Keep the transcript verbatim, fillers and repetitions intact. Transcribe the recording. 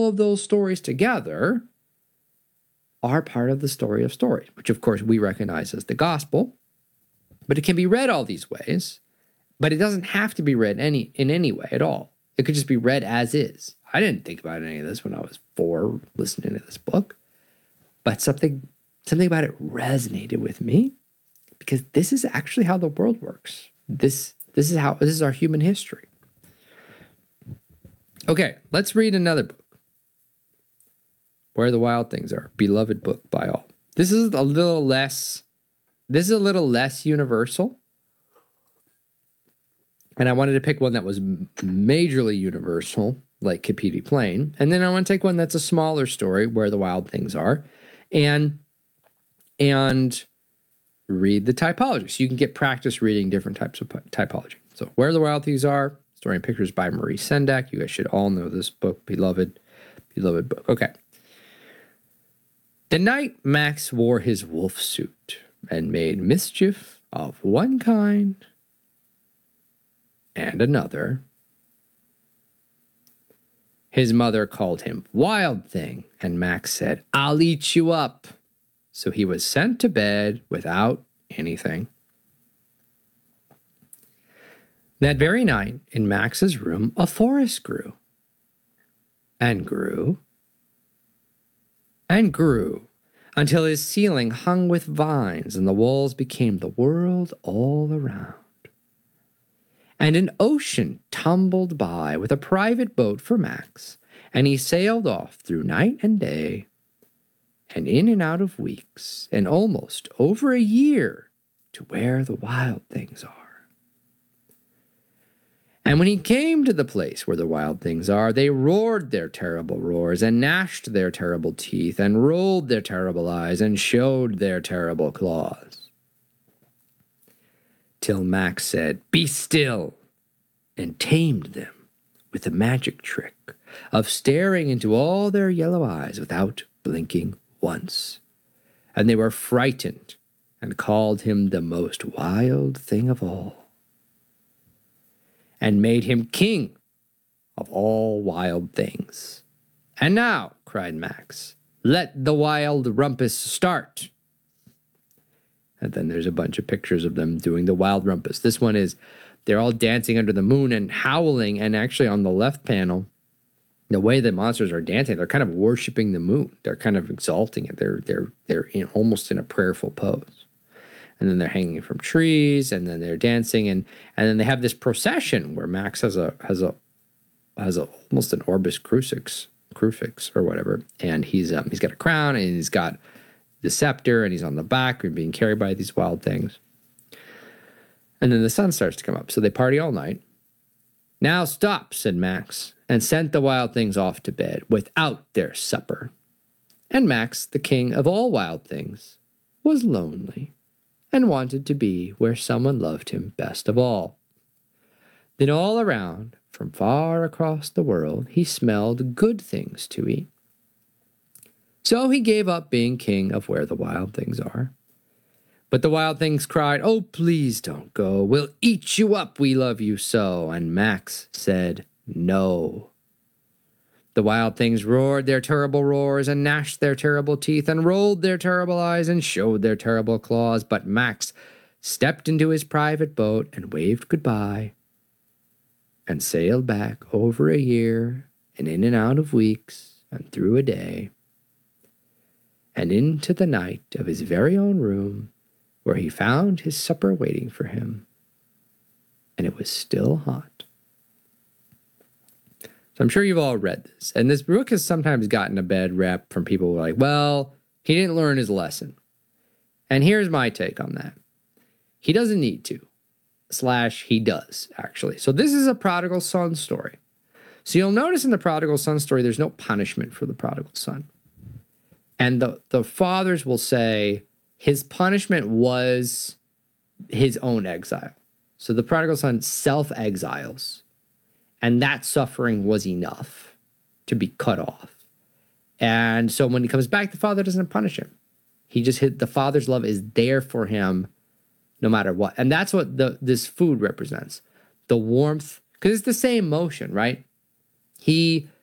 all of those stories together are part of the story of stories, which of course we recognize as the gospel, but it can be read all these ways, but it doesn't have to be read any in any way at all. It could just be read as is. I didn't think about any of this when I was four listening to this book, but something, something about it resonated with me because this is actually how the world works. This, this is how, this is our human history. Okay, let's read another book. Where the Wild Things Are, beloved book by all. This is a little less, this is a little less universal. And I wanted to pick one that was majorly universal, like Kapiti Plain. And then I want to take one that's a smaller story, Where the Wild Things Are, and, and read the typology. So you can get practice reading different types of typology. So Where the Wild Things Are, Story and Pictures by Marie Sendak. You guys should all know this book, beloved, beloved book. Okay. The night Max wore his wolf suit and made mischief of one kind and another, his mother called him Wild Thing, and Max said, "I'll eat you up." So he was sent to bed without anything. That very night, in Max's room, a forest grew and grew and grew until his ceiling hung with vines and the walls became the world all around. And an ocean tumbled by with a private boat for Max, and he sailed off through night and day and in and out of weeks and almost over a year to where the wild things are. And when he came to the place where the wild things are, they roared their terrible roars and gnashed their terrible teeth and rolled their terrible eyes and showed their terrible claws. Till Max said, "Be still," and tamed them with the magic trick of staring into all their yellow eyes without blinking once. And they were frightened and called him the most wild thing of all, and made him king of all wild things. "And now," cried Max, "let the wild rumpus start." And then there's a bunch of pictures of them doing the wild rumpus. This one is, they're all dancing under the moon and howling, and actually on the left panel, the way the monsters are dancing, they're kind of worshiping the moon. They're kind of exalting it. They're, they're, they're in, almost in a prayerful pose. And then they're hanging from trees, and then they're dancing, and and then they have this procession where Max has a has a has a almost an orbis crucix, crucifix or whatever, and he's um, he's got a crown and he's got the scepter and he's on the back and being carried by these wild things. And then the sun starts to come up, so they party all night. "Now stop," said Max, and sent the wild things off to bed without their supper. And Max, the king of all wild things, was lonely and wanted to be where someone loved him best of all. Then all around, from far across the world, he smelled good things to eat. So he gave up being king of where the wild things are. But the wild things cried, "Oh, please don't go. We'll eat you up. We love you so." And Max said, "No." The wild things roared their terrible roars and gnashed their terrible teeth and rolled their terrible eyes and showed their terrible claws. But Max stepped into his private boat and waved goodbye and sailed back over a year and in and out of weeks and through a day and into the night of his very own room, where he found his supper waiting for him, and it was still hot. So I'm sure you've all read this. And this book has sometimes gotten a bad rep from people who are like, well, he didn't learn his lesson. And here's my take on that. He doesn't need to, slash he does, actually. So this is a prodigal son story. So you'll notice in the prodigal son story, there's no punishment for the prodigal son. And the, the fathers will say his punishment was his own exile. So the prodigal son self-exiles. And that suffering was enough to be cut off. And so when he comes back, the father doesn't punish him. He just hit, the father's love is there for him no matter what. And that's what the this food represents. The warmth, because it's the same motion, right? He